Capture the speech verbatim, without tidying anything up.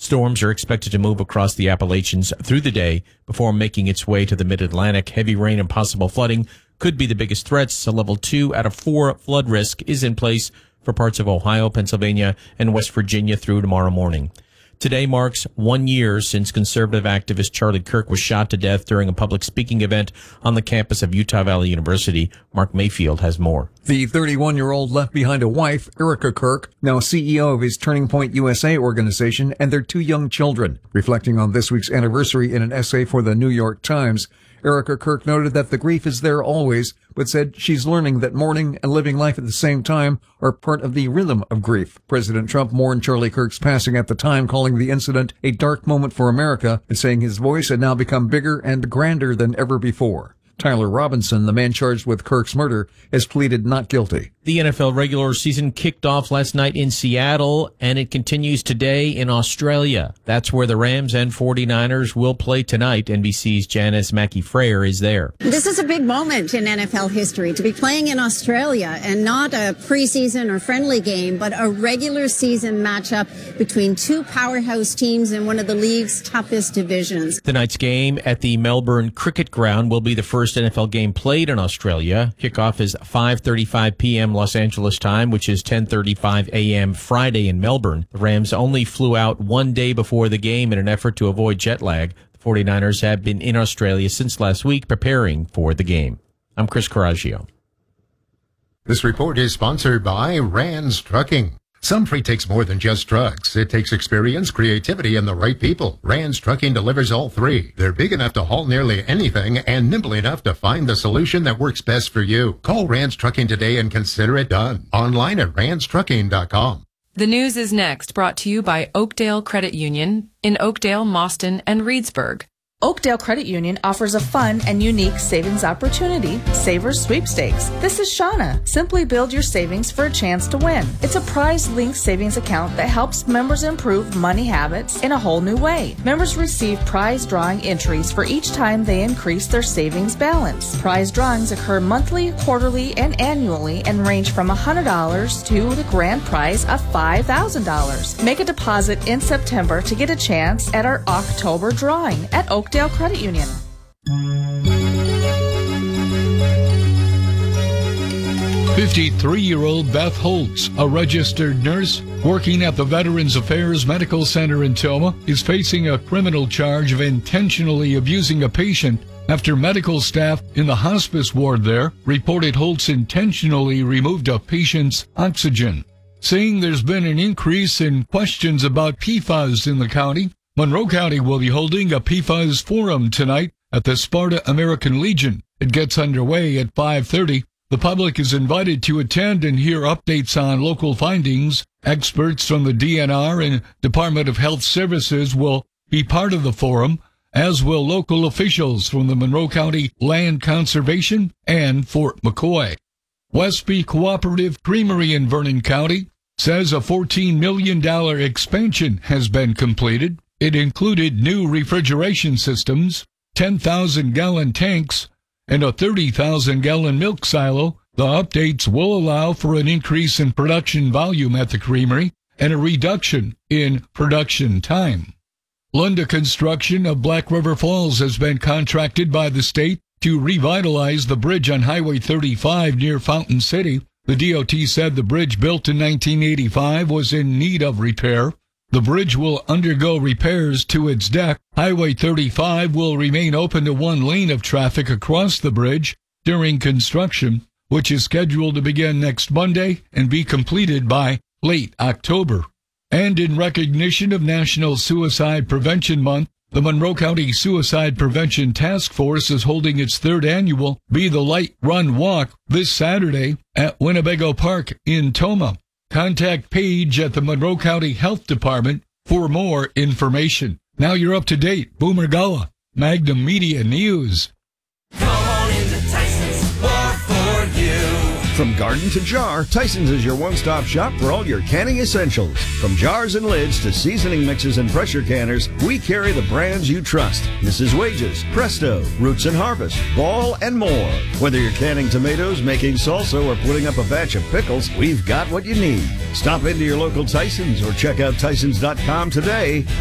Storms are expected to move across the Appalachians through the day before making its way to the mid-Atlantic. Heavy rain and possible flooding could be the biggest threats. A level two out of four flood risk is in place for parts of Ohio, Pennsylvania, and West Virginia through tomorrow morning. Today marks one year since conservative activist Charlie Kirk was shot to death during a public speaking event on the campus of Utah Valley University. Mark Mayfield has more. The thirty-one-year-old left behind a wife, Erica Kirk, now C E O of his Turning Point U S A organization, and their two young children. Reflecting on this week's anniversary in an essay for the New York Times, Erica Kirk noted that the grief is there always, but said she's learning that mourning and living life at the same time are part of the rhythm of grief. President Trump mourned Charlie Kirk's passing at the time, calling the incident a dark moment for America and saying his voice had now become bigger and grander than ever before. Tyler Robinson, the man charged with Kirk's murder, has pleaded not guilty. The N F L regular season kicked off last night in Seattle, and it continues today in Australia. That's where the Rams and forty-niners will play tonight. N B C's Janice Mackey-Frayer is there. This is a big moment in N F L history, to be playing in Australia, and not a preseason or friendly game, but a regular season matchup between two powerhouse teams in one of the league's toughest divisions. Tonight's game at the Melbourne Cricket Ground will be the first N F L game played in Australia. Kickoff is five thirty-five p.m. Los Angeles time, which is ten thirty-five a.m. Friday in Melbourne. The Rams only flew out one day before the game in an effort to avoid jet lag. The forty-niners have been in Australia since last week preparing for the game. I'm Chris Coraggio. This report is sponsored by Rands Trucking. Some freight takes more than just trucks. It takes experience, creativity, and the right people. Rands Trucking delivers all three. They're big enough to haul nearly anything and nimble enough to find the solution that works best for you. Call Rands Trucking today and consider it done. Online at rands trucking dot com. The news is next, brought to you by Oakdale Credit Union in Oakdale, Mauston, and Reedsburg. Oakdale Credit Union offers a fun and unique savings opportunity, Savers Sweepstakes. This is Shauna. Simply build your savings for a chance to win. It's a prize-linked savings account that helps members improve money habits in a whole new way. Members receive prize drawing entries for each time they increase their savings balance. Prize drawings occur monthly, quarterly, and annually and range from one hundred dollars to the grand prize of five thousand dollars. Make a deposit in September to get a chance at our October drawing at Oakdale Oakdale Credit Union. fifty-three-year-old Beth Holtz, a registered nurse working at the Veterans Affairs Medical Center in Toma, is facing a criminal charge of intentionally abusing a patient after medical staff in the hospice ward there reported Holtz intentionally removed a patient's oxygen. Saying there's been an increase in questions about P FAS in the county, Monroe County will be holding a P FAS forum tonight at the Sparta American Legion. It gets underway at five thirty. The public is invited to attend and hear updates on local findings. Experts from the D N R and Department of Health Services will be part of the forum, as will local officials from the Monroe County Land Conservation and Fort McCoy. Westby Cooperative Creamery in Vernon County says a fourteen million dollars expansion has been completed. It included new refrigeration systems, ten thousand gallon tanks, and a thirty thousand gallon milk silo. The updates will allow for an increase in production volume at the creamery and a reduction in production time. Lunda Construction of Black River Falls has been contracted by the state to revitalize the bridge on Highway thirty-five near Fountain City. The D O T said the bridge, built in nineteen eighty-five, was in need of repair. The bridge will undergo repairs to its deck. Highway thirty-five will remain open to one lane of traffic across the bridge during construction, which is scheduled to begin next Monday and be completed by late October. And in recognition of National Suicide Prevention Month, the Monroe County Suicide Prevention Task Force is holding its third annual Be the Light Run Walk this Saturday at Winnebago Park in Toma. Contact Paige at the Monroe County Health Department for more information. Now you're up to date. Boomer Gala, Magnum Media News. Come on into Tyson's, more for you. From garden to jar, Tyson's is your one-stop shop for all your canning essentials. From jars and lids to seasoning mixes and pressure canners, we carry the brands you trust. Missus Wages, Presto, Roots and Harvest, Ball, and more. Whether you're canning tomatoes, making salsa, or putting up a batch of pickles, we've got what you need. Stop into your local Tyson's or check out Tysons dot com today.